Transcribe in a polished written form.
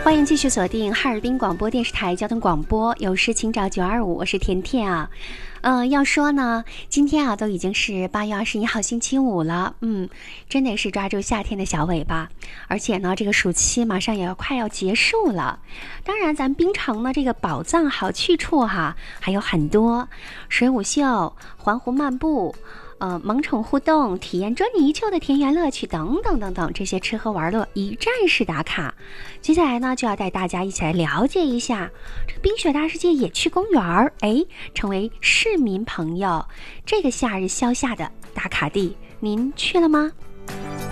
欢迎继续锁定哈尔滨广播电视台交通广播，有事请找925，我是甜甜啊。要说呢，今天啊都已经是8月21号星期五了，真的是抓住夏天的小尾巴，而且呢，这个暑期马上也快要结束了。当然，咱槟城呢这个宝藏好去处哈还有很多，水舞秀、环湖漫步。萌宠互动、体验捉泥鳅的田园乐趣等等等等，这些吃喝玩乐一站式打卡。接下来呢，就要带大家一起来了解一下这个冰雪大世界野趣公园成为市民朋友这个夏日消夏的打卡地，您去了吗？